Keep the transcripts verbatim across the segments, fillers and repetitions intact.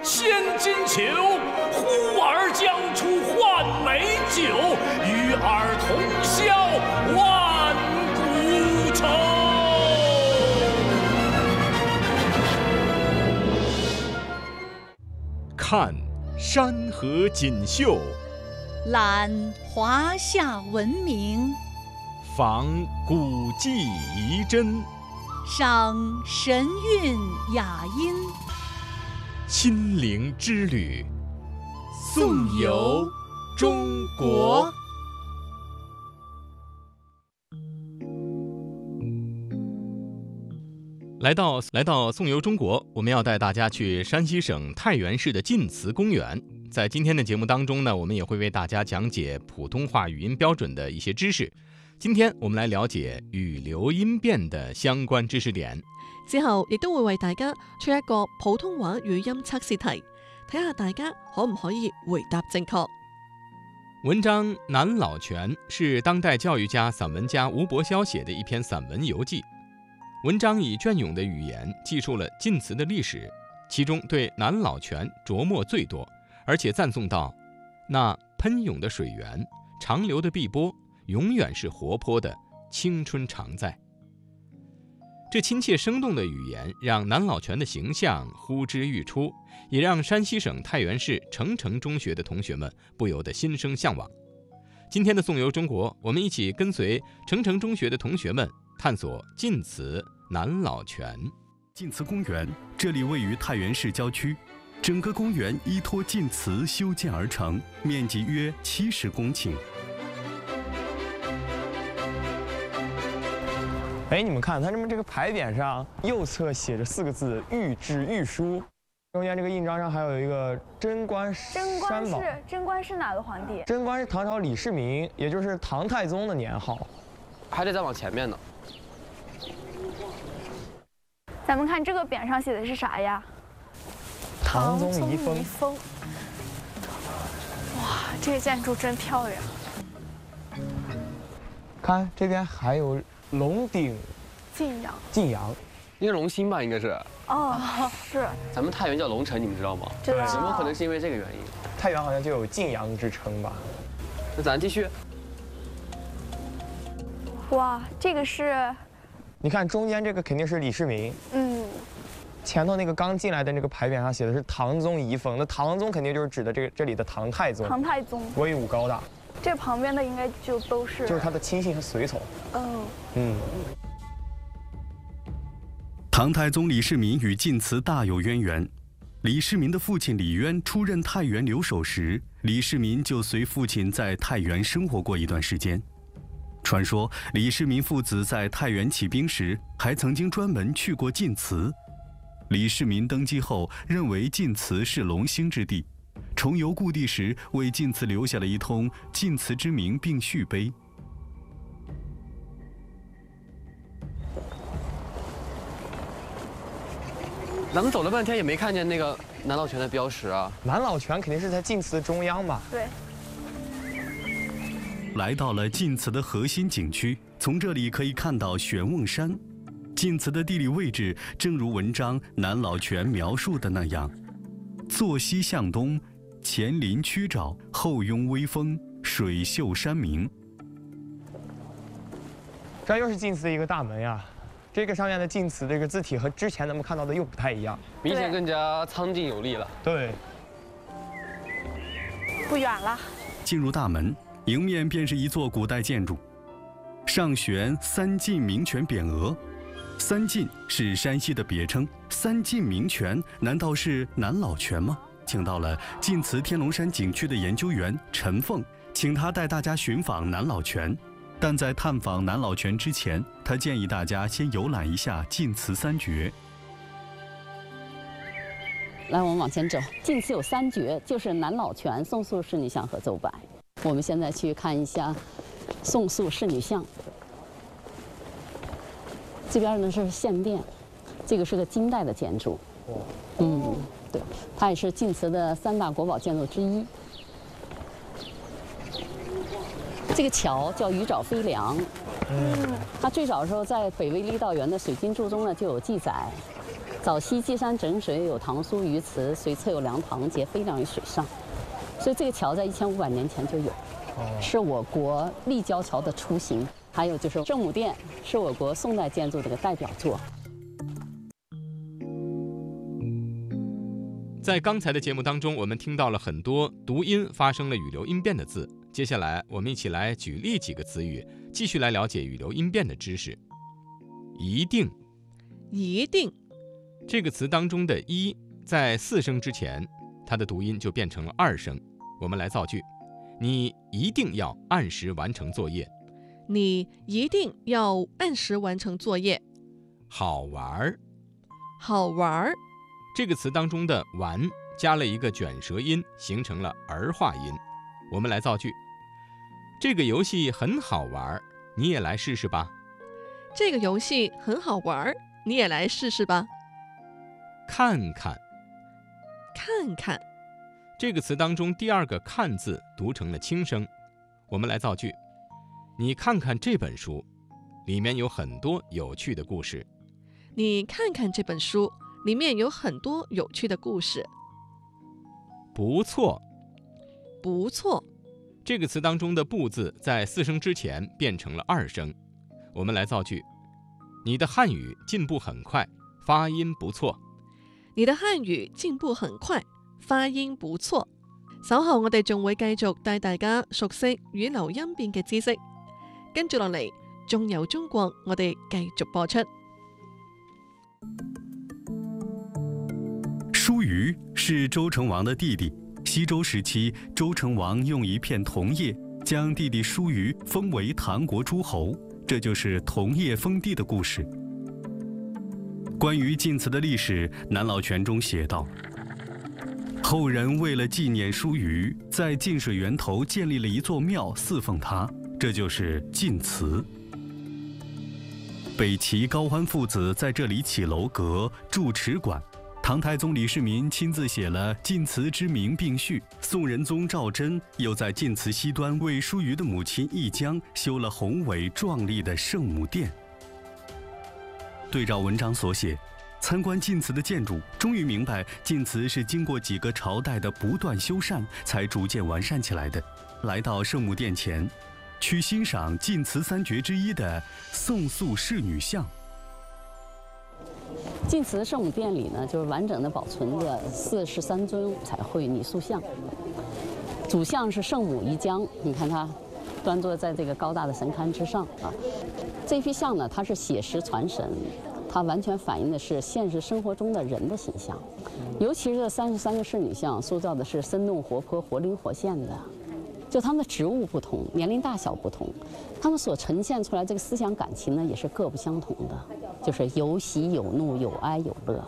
千金裘，呼儿将出换美酒，与尔同销万古愁。 看山河锦绣， 览华夏文明， 访古迹遗珍， 赏神韵雅音。 亲临之旅，颂游中国。来到来到颂游中国，我们要带大家去山西省太原市的晋祠公园。在今天的节目当中呢，我们也会为大家讲解普通话语音标准的一些知识。今天我们來了解語流音變的相關知識點， 之後亦都會為大家出一個普通話語音測試題，睇下大家可唔可以回答正確。 文章《南老泉》是當代教育家、散文家吳伯瀟寫的一篇散文遊記。文章以隽永的語言記述了晉祠的歷史，其中對南老泉琢磨最多，而且讚頌到那噴湧的水源、長流的碧波永遠是活潑的，青春常在。這親切生動的語言讓南老泉的形象呼之欲出，也讓山西省太原市澄城中學的同學們不由得心生向往。今天的頌遊中國，我們一起跟隨澄城中學的同學們探索晉祠南老泉。 晉祠公園，這裡位於太原市郊區，整個公園依託晉祠修建而成，面積約七十公頃。 哎，你们看，它这么这个牌匾上右侧写着四个字“御制御书”，中间这个印章上还有一个贞观贞观是贞观是哪个皇帝？ 贞观是唐朝李世民，也就是唐太宗的年号。 还得再往前面呢。 咱们看这个匾上写的是啥呀？ 唐宗遗风。 风。哇，这个建筑真漂亮。 看这边还有。龙鼎晋阳， 晋阳， 应该龙兴吧？应该是。 哦，是。 咱们太原叫龙城，你们知道吗？ 知道。 有没有可能是因为这个原因？ 太原好像就有晋阳之称吧？ 那咱继续。 哇，这个是。 你看中间这个肯定是李世民。嗯。前头那个刚进来的那个牌匾上写的是唐宗遗风，那唐宗肯定就是指的这个这里的唐太宗。 唐太宗。 威武高大。 这旁边的应该就都是， 就是他的亲信和随从。 嗯嗯。 唐太宗李世民与晋祠大有渊源。李世民的父亲李渊出任太原留守时，李世民就随父亲在太原生活过一段时间。传说李世民父子在太原起兵时，还曾经专门去过晋祠。李世民登基后，认为晋祠是龙兴之地。重游故地时，为晋祠留下了一通晋祠之名并续碑。 咱们走了半天也没看见那个南老泉的标识啊。 南老泉肯定是在晋祠中央吧？ 对。 来到了晋祠的核心景区，从这里可以看到玄瓮山。晋祠的地理位置正如文章《南老泉》描述的那样，坐西向东，前临曲沼，后拥微风，水秀山明。 这又是晋祠的一个大门呀，这个上面的晋祠这个字体和之前咱们看到的又不太一样， 明显更加苍劲有力了。 对， 不远了。 进入大门，迎面便是一座古代建筑，上悬三晋名泉匾额。三晋是山西的别称，三晋名泉难道是南老泉吗？请到了晋祠天龙山景区的研究员陈凤，请他带大家寻访南老泉。但在探访南老泉之前，他建议大家先游览一下晋祠三绝。 来，我们往前走。晋祠有三绝，就是南老泉、宋肃仕女像和邹柏。我们现在去看一下宋肃仕女像。这边呢是献殿，这个是个金代的建筑。嗯，对，它也是晋祠的三大国宝建筑之一。这个桥叫鱼沼飞梁，嗯，它最早的时候在北魏郦道元的水经注中呢就有记载。 早期积山整水，有唐苏鱼池，随侧有凉塘，皆飞量于水上。所以这个桥在一千五百年前就有，是我国立交桥的雏形。还有就是圣母殿，是我国宋代建筑的一个代表作。 在刚才的节目当中，我们听到了很多读音发生了语流音变的字。接下来，我们一起来举例几个词语，继续来了解语流音变的知识。一定， 一定这个词当中的“一”在四声之前，它的读音就变成了二声。我们来造句：你一定要按时完成作业。 你一定要按时完成作业。 好玩儿， 好玩儿这个词当中的“玩”加了一个卷舌音，形成了儿化音。我们来造句：这个游戏很好玩，你也来试试吧。 这个游戏很好玩，你也来试试吧。 看看， 看看这个词当中第二个“看”字读成了轻声。我们来造句：你看看这本书，里面有很多有趣的故事。 你看看这本书，里面有很多有趣的故事。 不错， 不错这个词当中的“不”字在四声之前变成了二声。我们来造句：你的漢語進步很快，發音不錯。 你的漢語進步很快，發音不錯。稍後我哋仲會繼續帶大家熟悉語流音變嘅知識。跟住落嚟，仲有中國，我哋繼續播出。 叔虞是周成王的弟弟。西周时期，周成王用一片桐叶将弟弟叔虞封为唐国诸侯，这就是桐叶封地的故事。关于晋祠的历史，南老泉中写道：后人为了纪念叔虞，在晋水源头建立了一座庙祀奉他，这就是晋祠。北齐高欢父子在这里起楼阁、筑池馆。唐太宗李世民亲自写了晋祠之名并序。宋仁宗赵祯又在晋祠西端为叔虞的母亲义姜修了宏伟壮丽的圣母殿。对照文章所写，参观晋祠的建筑，终于明白晋祠是经过几个朝代的不断修缮才逐渐完善起来的。来到圣母殿前，去欣赏晋祠三绝之一的宋塑仕女像。 晋祠圣母殿里呢，就是完整的保存着四十三尊彩绘泥塑像。主像是圣母仪姜，你看它端坐在这个高大的神龛之上啊。这批像呢，它是写实传神，它完全反映的是现实生活中的人的形象。尤其是这三十三个仕女像，塑造的是生动活泼、活灵活现的。就他们的职务不同，年龄大小不同，他们所呈现出来这个思想感情呢，也是各不相同的，就是有喜有怒，有哀有乐。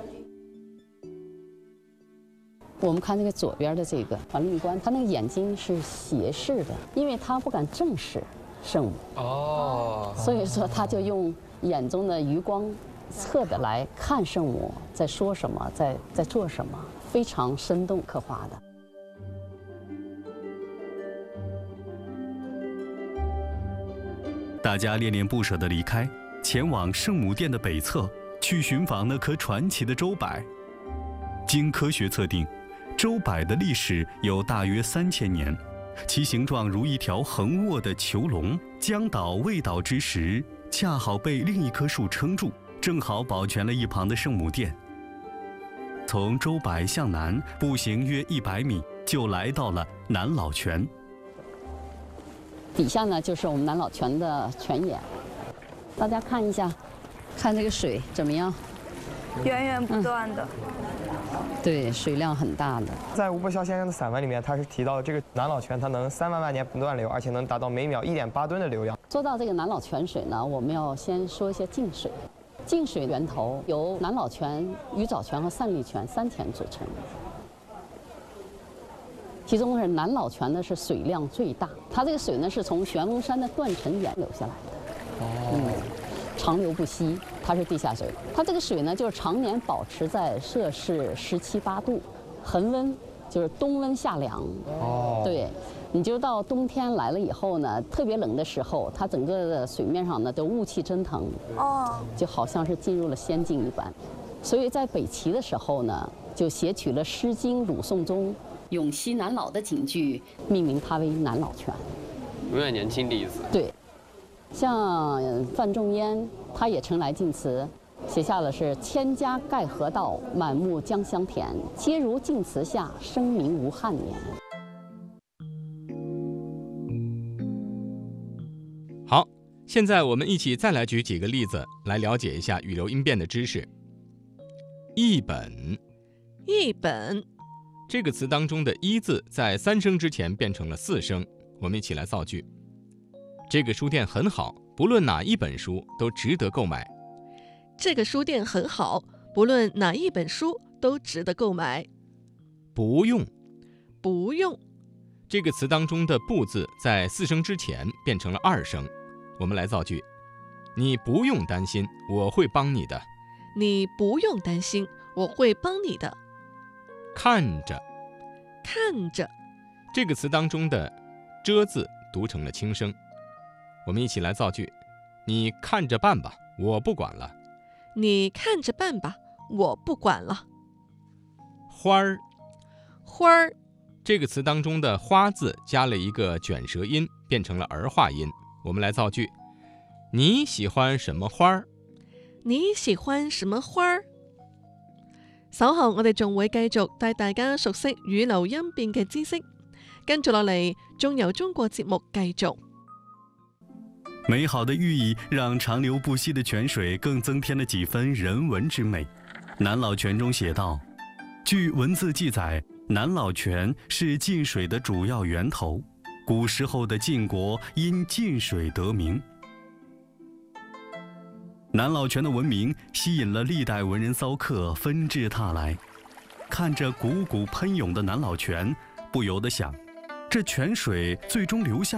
我们看这个左边的这个桓律官，他那个眼睛是斜视的，因为他不敢正视圣母哦，所以说他就用眼中的余光侧的来看圣母在说什么，在在做什么，非常生动刻画的。 大家恋恋不舍地离开，前往圣母殿的北侧，去寻访那棵传奇的周柏。经科学测定，周柏的历史有大约三千年，其形状如一条横卧的囚笼，将倒未倒之时，恰好被另一棵树撑住，正好保全了一旁的圣母殿。从周柏向南步行约一百米，就来到了南老泉。 底下呢，就是我们南老泉的泉眼，大家看一下，看这个水怎么样？ 源源不断的、 嗯，对，水量很大的。 在吴伯霄先生的散文里面，他是提到这个南老泉，它能三万万年不断流，而且能达到每秒一点八吨的流量。 说到这个南老泉水呢，我们要先说一些净水。净水源头由南老泉、鱼藻泉和散利泉三田组成。其中是南老泉呢是水量最大，它这个水呢是从玄龙山的断层岩流下来的，哦、嗯，长流不息，它是地下水。它这个水呢就是常年保持在摄氏十七八度，恒温就是冬温夏凉。哦，对，你就到冬天来了以后呢，特别冷的时候，它整个的水面上呢都雾气蒸腾，哦，就好像是进入了仙境一般。 所以在北齐的时候呢，就写取了《诗经·鲁颂》中“永熙南老”的警句，命名它为南老泉。 永远年轻的意思。 对，像范仲淹，他也称来晋词，写下的是“千家盖河道，满目江乡田，皆如晋祠下，生民无憾年”。 好，现在我们一起再来举几个例子，来了解一下语流音变的知识。一本， 一本这个词当中的一字在三声之前变成了四声，我们一起来造句。这个书店很好，不论哪一本书都值得购买。 这个书店很好，不论哪一本书都值得购买。 不用， 不用这个词当中的不字在四声之前变成了二声，我们来造句。你不用担心，我会帮你的。 你不用担心，我会帮你的。 看着， 看着这个词当中的遮字读成了轻声，我们一起来造句。你看着办吧，我不管了。 你看着办吧，我不管了。 花儿， 花儿这个词当中的花字加了一个卷舌音，变成了儿化音，我们来造句。你喜歡什麼花兒？ 你喜歡什麼花兒？稍後我哋仲會繼續帶大家熟悉語流音變嘅知識，跟住落嚟仲由中國節目繼續。 美好的寓意讓長流不息的泉水更增添了幾分人文之美。南老泉中寫道，據文字記載，南老泉是晉水的主要源頭，古時候的晉國因晉水得名。南老泉的文明吸引了歷代文人騷客紛至沓來，看着汩汩噴湧的南老泉，不由得想，這泉水最終流向